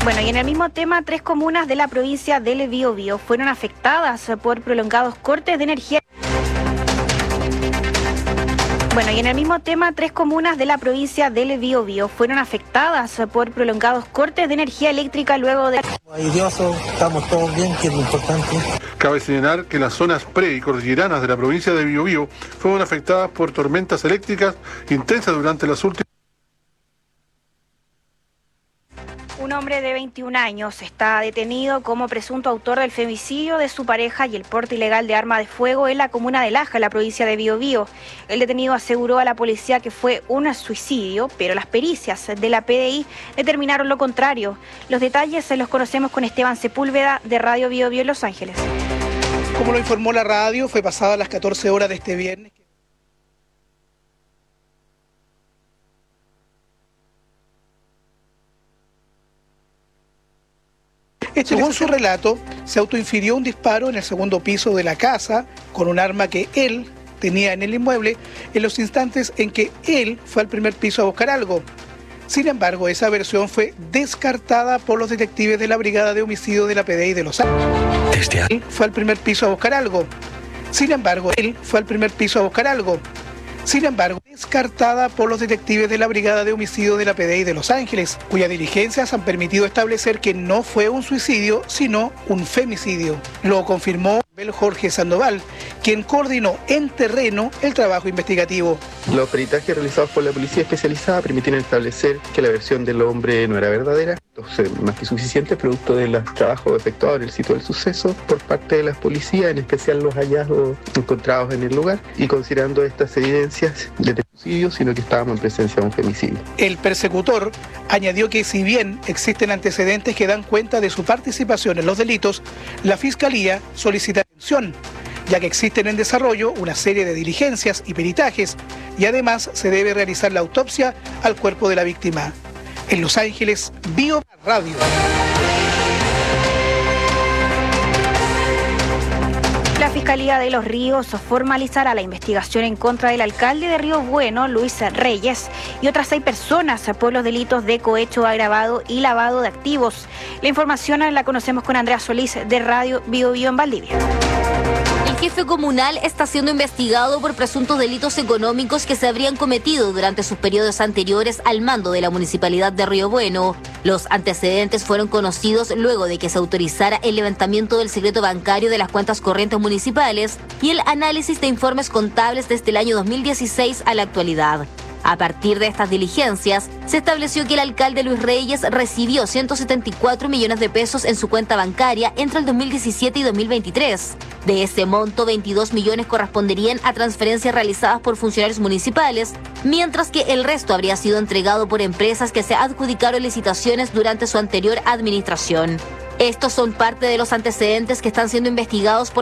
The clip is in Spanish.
Bueno, y en el mismo tema, 3 comunas de la provincia del Biobío fueron afectadas por prolongados cortes de energía. Bueno, y en el mismo tema, 3 comunas de la provincia del Biobío fueron afectadas por prolongados cortes de energía eléctrica luego de... Maravilloso, estamos todos bien, que es lo importante. Cabe señalar que las zonas pre- y cordilleranas de la provincia de Biobío fueron afectadas por tormentas eléctricas intensas durante las últimas... Un hombre de 21 años está detenido como presunto autor del femicidio de su pareja y el porte ilegal de arma de fuego en la comuna de Laja, en la provincia de Biobío. El detenido aseguró a la policía que fue un suicidio, pero las pericias de la PDI determinaron lo contrario. Los detalles se los conocemos con Esteban Sepúlveda de Radio Biobío en Los Ángeles. Como lo informó la radio, fue pasada las 14 horas de este viernes. Según su relato, se autoinfirió un disparo en el segundo piso de la casa con un arma que él tenía en el inmueble en los instantes en que él fue al primer piso a buscar algo. Sin embargo, esa versión fue descartada por los detectives de la Brigada de Homicidio de la PDI de Los Ángeles. Él fue al primer piso a buscar algo. Sin embargo, él fue al primer piso a buscar algo. Sin embargo, descartada por los detectives de la Brigada de Homicidio de la PDI de Los Ángeles, cuyas diligencias han permitido establecer que no fue un suicidio, sino un femicidio. Lo confirmó Jorge Sandoval, quien coordinó en terreno el trabajo investigativo. Los peritajes realizados por la policía especializada permitieron establecer que la versión del hombre no era verdadera. Entonces, más que suficiente, producto de los trabajos efectuados en el sitio del suceso por parte de las policías, en especial los hallazgos encontrados en el lugar, y considerando estas evidencias de suicidio, sino que estábamos en presencia de un femicidio. El persecutor añadió que si bien existen antecedentes que dan cuenta de su participación en los delitos, la Fiscalía solicita atención, ya que existen en desarrollo una serie de diligencias y peritajes, y además se debe realizar la autopsia al cuerpo de la víctima. En Los Ángeles, Bio Radio. La Fiscalía de Los Ríos formalizará la investigación en contra del alcalde de Río Bueno, Luis Reyes, y otras 6 personas por los delitos de cohecho agravado y lavado de activos. La información la conocemos con Andrea Solís de Radio Biobío en Valdivia. El jefe comunal está siendo investigado por presuntos delitos económicos que se habrían cometido durante sus periodos anteriores al mando de la municipalidad de Río Bueno. Los antecedentes fueron conocidos luego de que se autorizara el levantamiento del secreto bancario de las cuentas corrientes municipales y el análisis de informes contables desde el año 2016 a la actualidad. A partir de estas diligencias, se estableció que el alcalde Luis Reyes recibió 174 millones de pesos en su cuenta bancaria entre el 2017 y 2023. De ese monto, 22 millones corresponderían a transferencias realizadas por funcionarios municipales, mientras que el resto habría sido entregado por empresas que se adjudicaron licitaciones durante su anterior administración. Estos son parte de los antecedentes que están siendo investigados por